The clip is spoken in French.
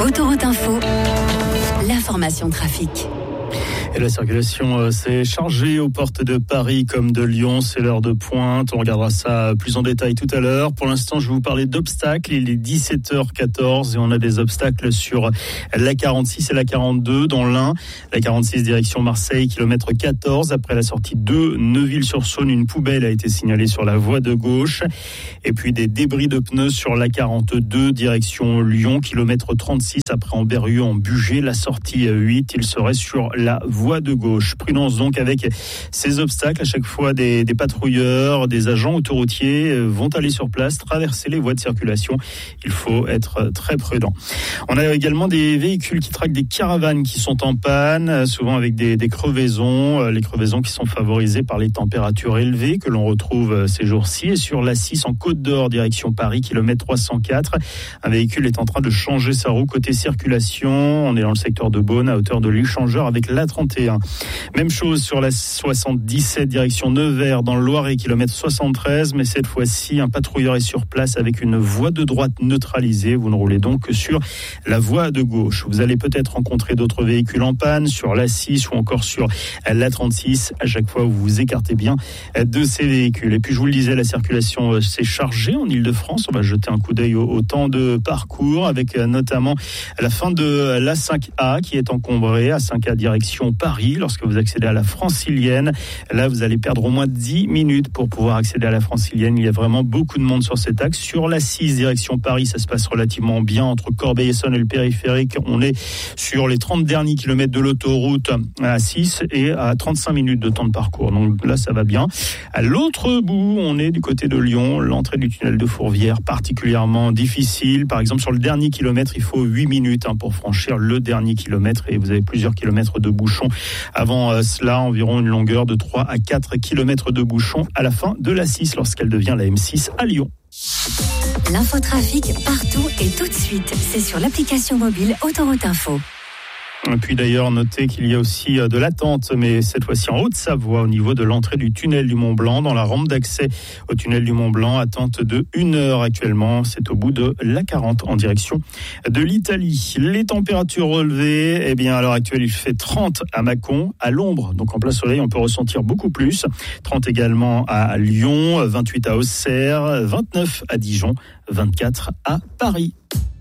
Autoroute Info, l'information trafic. Et la circulation s'est chargée aux portes de Paris comme de Lyon. C'est l'heure de pointe. On regardera ça plus en détail tout à l'heure. Pour l'instant, je vais vous parler d'obstacles. Il est 17h14 et on a des obstacles sur la 46 et la 42 dans l'Ain. La 46 direction Marseille, kilomètre 14. Après la sortie de Neuville-sur-Saône, une poubelle a été signalée sur la voie de gauche. Et puis des débris de pneus sur la 42 direction Lyon, kilomètre 36. Après Amberieu en Bugey, la sortie 8, il serait sur la voie de gauche. Prudence donc avec ces obstacles. À chaque fois, des patrouilleurs, des agents autoroutiers vont aller sur place, traverser les voies de circulation. Il faut être très prudent. On a également des véhicules qui traquent des caravanes qui sont en panne, souvent avec des crevaisons. Les crevaisons qui sont favorisées par les températures élevées que l'on retrouve ces jours-ci. Et sur l'A6 en Côte d'Or, direction Paris, kilomètre 304, un véhicule est en train de changer sa roue côté circulation. On est dans le secteur de Beaune, à hauteur de l'échangeur avec l'A31. Même chose sur la 77 direction Nevers dans le Loiret, kilomètre 73, mais cette fois-ci un patrouilleur est sur place avec une voie de droite neutralisée. Vous ne roulez donc que sur la voie de gauche. Vous allez peut-être rencontrer d'autres véhicules en panne sur la 6 ou encore sur la 36. À chaque fois, vous vous écartez bien de ces véhicules. Et puis je vous le disais, la circulation s'est chargée en Ile-de-France. On va jeter un coup d'œil au temps de parcours avec notamment la fin de l'A5A qui est encombrée. A5A direction Paris, lorsque vous accédez à la Francilienne. Là, vous allez perdre au moins 10 minutes pour pouvoir accéder à la Francilienne. Il y a vraiment beaucoup de monde sur cet axe. Sur la 6, direction Paris, ça se passe relativement bien entre Corbeil-Essonnes et le périphérique. On est sur les 30 derniers kilomètres de l'autoroute à 6 et à 35 minutes de temps de parcours. Donc là, ça va bien. À l'autre bout, on est du côté de Lyon. L'entrée du tunnel de Fourvière, particulièrement difficile. Par exemple, sur le dernier kilomètre, il faut 8 minutes pour franchir le dernier kilomètre et vous avez plusieurs kilomètres de bouchons. Avant cela, environ une longueur de 3 à 4 kilomètres de bouchons à la fin de la 6 lorsqu'elle devient la M6 à Lyon. L'infotrafic partout et tout de suite. C'est sur l'application mobile Autoroute Info. Et puis d'ailleurs, notez qu'il y a aussi de l'attente, mais cette fois-ci en Haute-Savoie, au niveau de l'entrée du tunnel du Mont-Blanc, dans la rampe d'accès au tunnel du Mont-Blanc, attente de 1 heure actuellement. C'est au bout de l'A40 en direction de l'Italie. Les températures relevées, eh bien à l'heure actuelle, il fait 30 à Mâcon, à l'ombre, donc en plein soleil, on peut ressentir beaucoup plus. 30 également à Lyon, 28 à Auxerre, 29 à Dijon, 24 à Paris.